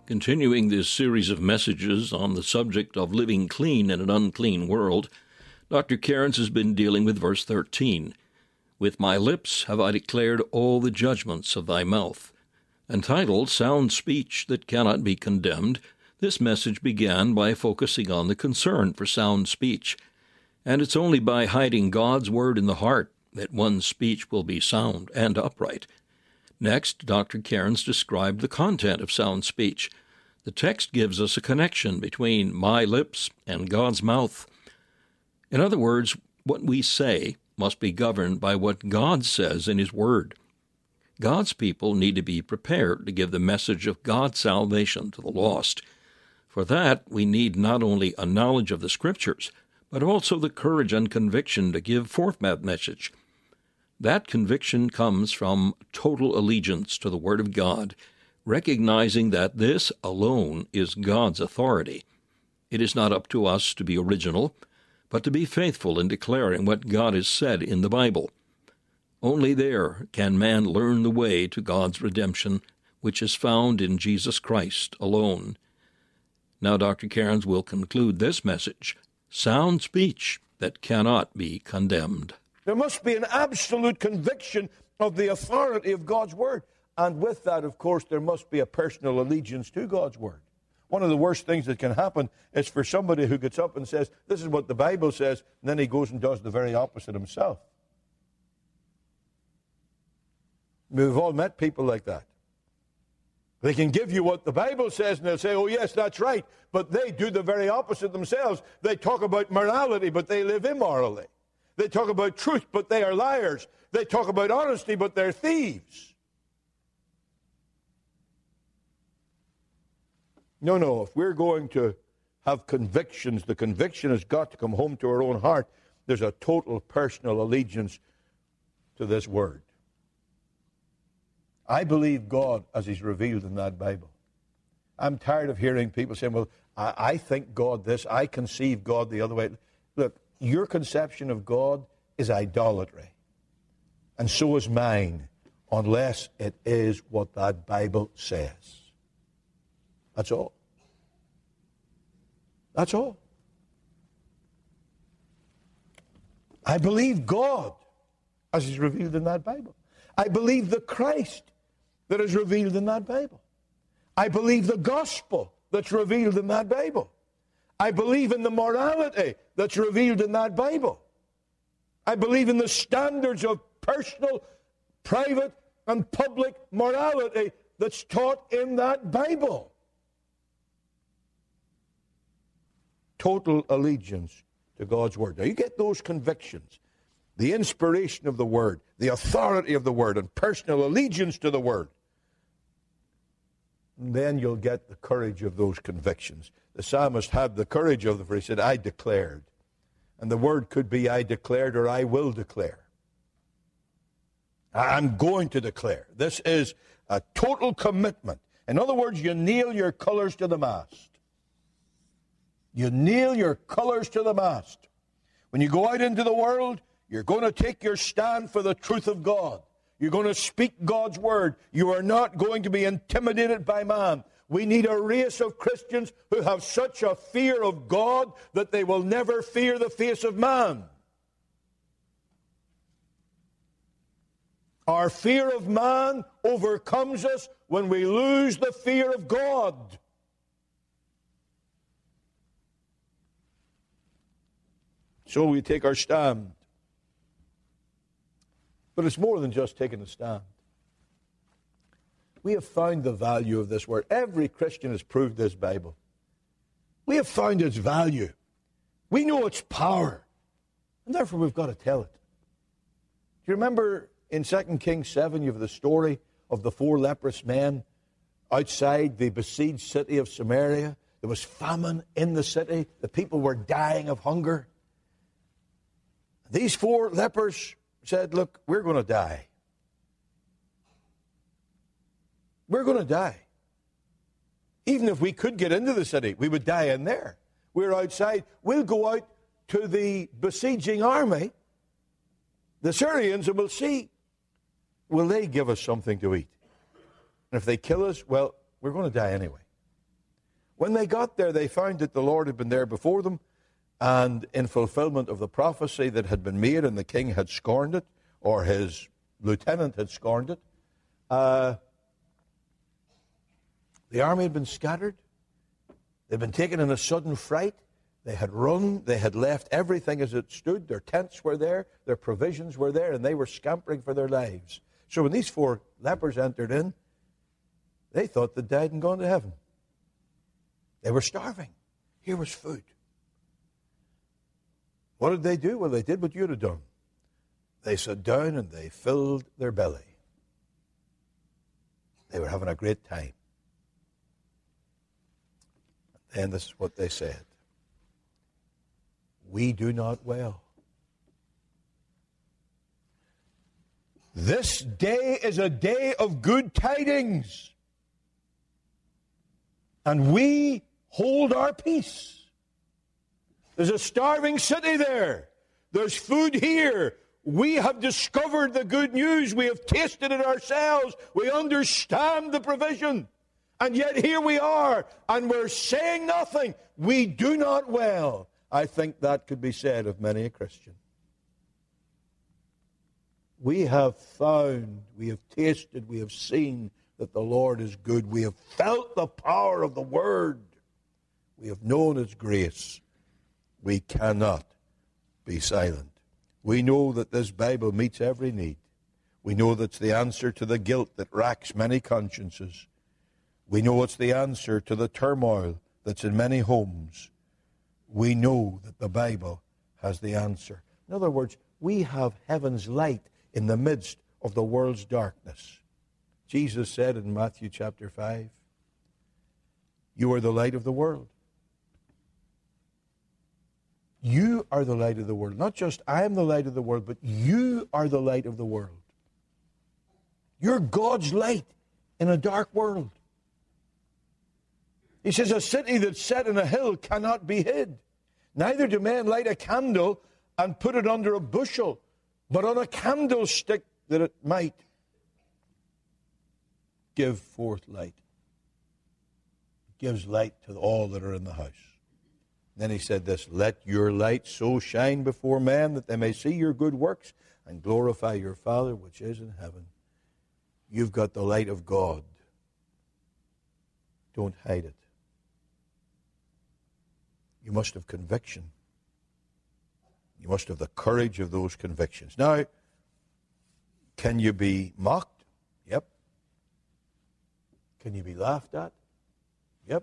Continuing this series of messages on the subject of living clean in an unclean world, Dr. Cairns has been dealing with verse 13. With my lips have I declared all the judgments of thy mouth. Entitled Sound Speech That Cannot Be Condemned, this message began by focusing on the concern for sound speech. And it's only by hiding God's word in the heart that one's speech will be sound and upright. Next, Dr. Cairns described the content of sound speech. The text gives us a connection between my lips and God's mouth. In other words, what we say must be governed by what God says in His Word. God's people need to be prepared to give the message of God's salvation to the lost. For that, we need not only a knowledge of the Scriptures, but also the courage and conviction to give forth that message. That conviction comes from total allegiance to the Word of God, recognizing that this alone is God's authority. It is not up to us to be original, but to be faithful in declaring what God has said in the Bible. Only there can man learn the way to God's redemption, which is found in Jesus Christ alone. Now Dr. Cairns will conclude this message, Sound Speech That Cannot Be Condemned. There must be an absolute conviction of the authority of God's Word. And with that, of course, there must be a personal allegiance to God's Word. One of the worst things that can happen is for somebody who gets up and says, this is what the Bible says, and then he goes and does the very opposite himself. We've all met people like that. They can give you what the Bible says, and they'll say, oh, yes, that's right. But they do the very opposite themselves. They talk about morality, but they live immorally. They talk about truth, but they are liars. They talk about honesty, but they're thieves. No, if we're going to have convictions, the conviction has got to come home to our own heart. There's a total personal allegiance to this Word. I believe God as He's revealed in that Bible. I'm tired of hearing people saying, well, I think God this, I conceive God the other way. Look, your conception of God is idolatry. And so is mine, unless it is what that Bible says. That's all. That's all. I believe God as He's revealed in that Bible. I believe the Christ that is revealed in that Bible. I believe the gospel that's revealed in that Bible. I believe in the morality that's revealed in that Bible. I believe in the standards of personal, private, and public morality that's taught in that Bible. Total allegiance to God's Word. Now you get those convictions, the inspiration of the Word, the authority of the Word, and personal allegiance to the Word. And then you'll get the courage of those convictions. The psalmist had the courage of them, for he said, I declared. And the word could be, I declared, or I will declare. I'm going to declare. This is a total commitment. In other words, you nail your colors to the mast. You nail your colors to the mast. When you go out into the world, you're going to take your stand for the truth of God. You're going to speak God's word. You are not going to be intimidated by man. We need a race of Christians who have such a fear of God that they will never fear the face of man. Our fear of man overcomes us when we lose the fear of God. So we take our stand. But it's more than just taking a stand. We have found the value of this word. Every Christian has proved this Bible. We have found its value. We know its power. And therefore we've got to tell it. Do you remember in 2 Kings 7, you have the story of the 4 leprous men outside the besieged city of Samaria? There was famine in the city. The people were dying of hunger. These 4 lepers said, look, we're going to die. We're going to die. Even if we could get into the city, we would die in there. We're outside. We'll go out to the besieging army, the Syrians, and we'll see, will they give us something to eat? And if they kill us, well, we're going to die anyway. When they got there, they found that the Lord had been there before them, and in fulfillment of the prophecy that had been made, and the king had scorned it, or his lieutenant had scorned it, the army had been scattered. They'd been taken in a sudden fright. They had run. They had left everything as it stood. Their tents were there. Their provisions were there, and they were scampering for their lives. So when these 4 lepers entered in, they thought they'd died and gone to heaven. They were starving. Here was food. What did they do? Well, they did what you'd have done. They sat down and they filled their belly. They were having a great time. And this is what they said. We do not well. This day is a day of good tidings, and we hold our peace. There's a starving city there. There's food here. We have discovered the good news. We have tasted it ourselves. We understand the provision. And yet here we are, and we're saying nothing. We do not well. I think that could be said of many a Christian. We have found, we have tasted, we have seen that the Lord is good. We have felt the power of the Word. We have known His grace. We cannot be silent. We know that this Bible meets every need. We know that it's the answer to the guilt that racks many consciences. We know it's the answer to the turmoil that's in many homes. We know that the Bible has the answer. In other words, we have heaven's light in the midst of the world's darkness. Jesus said in Matthew chapter 5, you are the light of the world. You are the light of the world. Not just I am the light of the world, but you are the light of the world. You're God's light in a dark world. He says, a city that's set in a hill cannot be hid. Neither do men light a candle and put it under a bushel, but on a candlestick, that it might give forth light. It gives light to all that are in the house. Then he said this, let your light so shine before men that they may see your good works and glorify your Father which is in heaven. You've got the light of God. Don't hide it. You must have conviction. You must have the courage of those convictions. Now, can you be mocked? Yep. Can you be laughed at? Yep.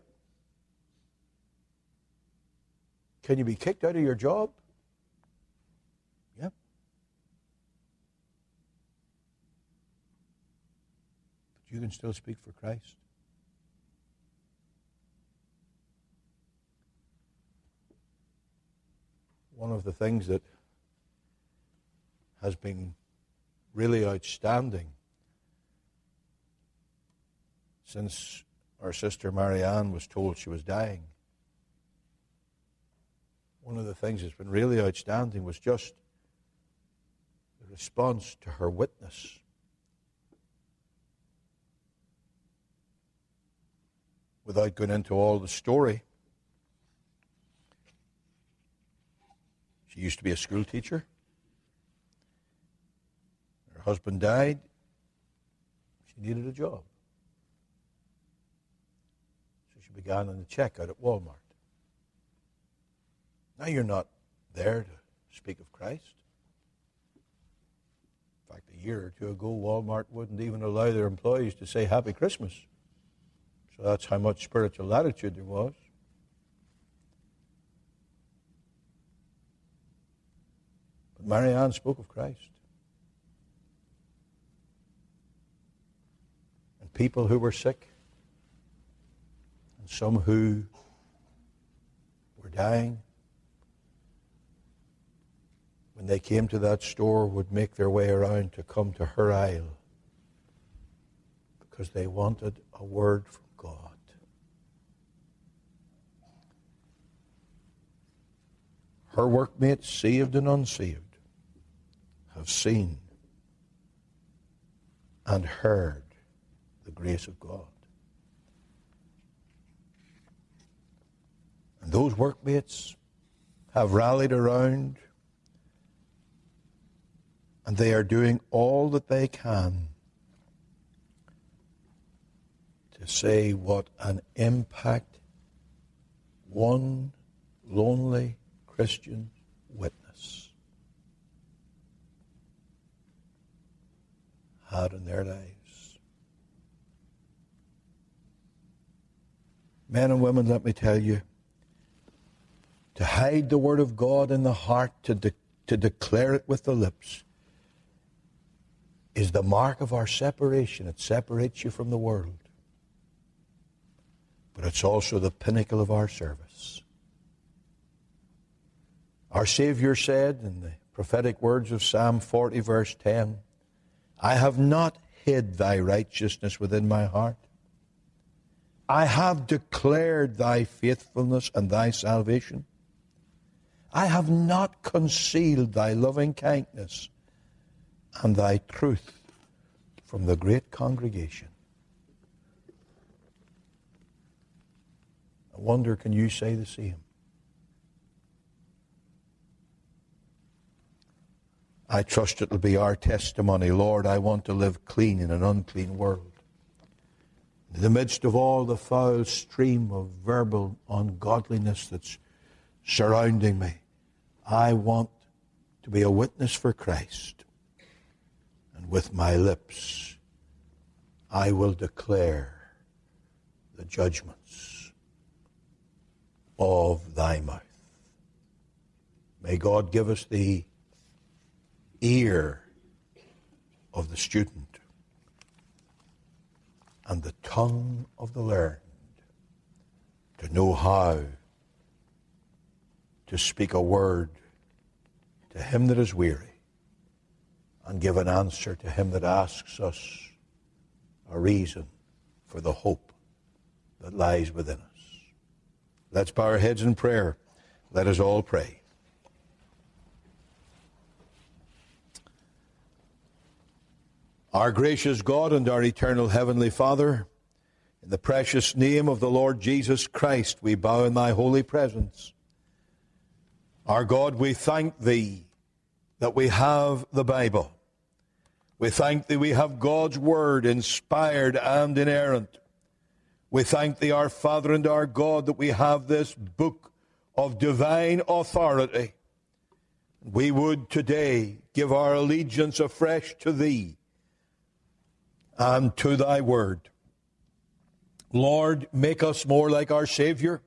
Can you be kicked out of your job? Yep. But you can still speak for Christ. One of the things that has been really outstanding since our sister Marianne was told she was dying, one of the things that's been really outstanding was just the response to her witness. Without going into all the story, she used to be a school teacher. Her husband died. She needed a job. So she began on the checkout at Walmart. Now you're not there to speak of Christ. In fact, a year or two ago, Walmart wouldn't even allow their employees to say Happy Christmas. So that's how much spiritual latitude there was. But Marianne spoke of Christ. And people who were sick, and some who were dying, when they came to that store, would make their way around to come to her aisle because they wanted a word from God. Her workmates, saved and unsaved, have seen and heard the grace of God. those workmates have rallied around, and they are doing all that they can to say what an impact one lonely Christian witness had in their lives. Men and women, let me tell you, to hide the Word of God in the heart, to declare it with the lips, is the mark of our separation. It separates you from the world. But it's also the pinnacle of our service. Our Savior said in the prophetic words of Psalm 40, verse 10, I have not hid thy righteousness within my heart. I have declared thy faithfulness and thy salvation. I have not concealed thy loving kindness and thy truth from the great congregation. I wonder, can you say the same? I trust it'll be our testimony. Lord, I want to live clean in an unclean world. In the midst of all the foul stream of verbal ungodliness that's surrounding me, I want to be a witness for Christ. And with my lips, I will declare the judgments of thy mouth. May God give us the ear of the student and the tongue of the learned to know how to speak a word to him that is weary and give an answer to him that asks us a reason for the hope that lies within us. Let's bow our heads in prayer. Let us all pray. Our gracious God and our eternal Heavenly Father, in the precious name of the Lord Jesus Christ, we bow in thy holy presence. Our God, we thank thee that we have the Bible. We thank thee we have God's Word, inspired and inerrant. We thank thee, our Father and our God, that we have this book of divine authority. We would today give our allegiance afresh to thee and to thy word. Lord, make us more like our Savior.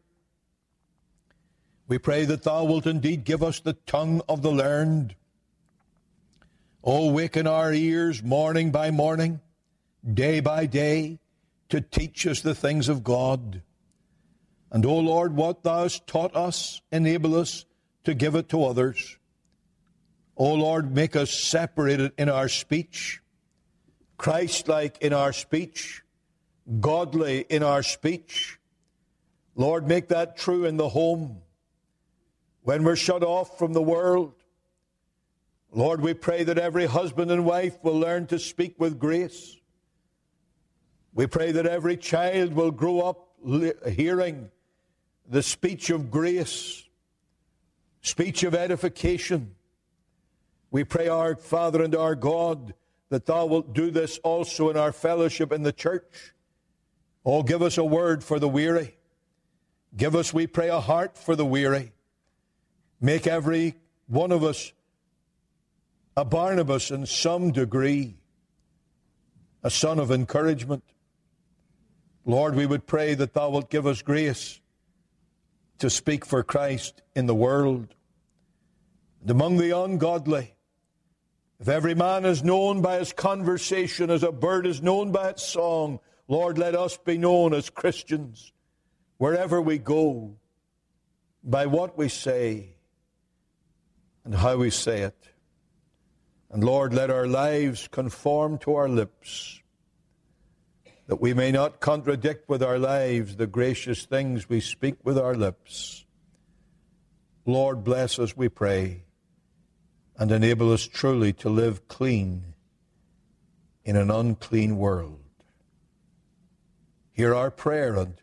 We pray that thou wilt indeed give us the tongue of the learned. Oh, waken our ears morning by morning, day by day, to teach us the things of God. And, O Lord, what thou hast taught us, enable us to give it to others. O Lord, make us separated in our speech, Christ-like in our speech, godly in our speech. Lord, make that true in the home. When we're shut off from the world, Lord, we pray that every husband and wife will learn to speak with grace. We pray that every child will grow up hearing the speech of grace, speech of edification. We pray, our Father and our God, that thou wilt do this also in our fellowship in the church. Oh, give us a word for the weary. Give us, we pray, a heart for the weary. Make every one of us a Barnabas in some degree, a son of encouragement. Lord, we would pray that thou wilt give us grace to speak for Christ in the world. And among the ungodly, if every man is known by his conversation as a bird is known by its song, Lord, let us be known as Christians wherever we go, by what we say and how we say it. And Lord, let our lives conform to our lips, that we may not contradict with our lives the gracious things we speak with our lips. Lord, bless us, we pray, and enable us truly to live clean in an unclean world. Hear our prayer and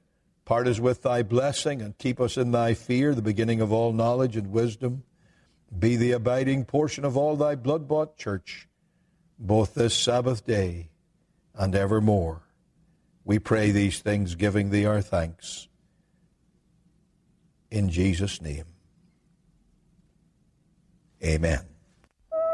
Part us with thy blessing, and keep us in thy fear, the beginning of all knowledge and wisdom. Be the abiding portion of all thy blood-bought church, both this Sabbath day and evermore. We pray these things, giving thee our thanks. In Jesus' name, amen.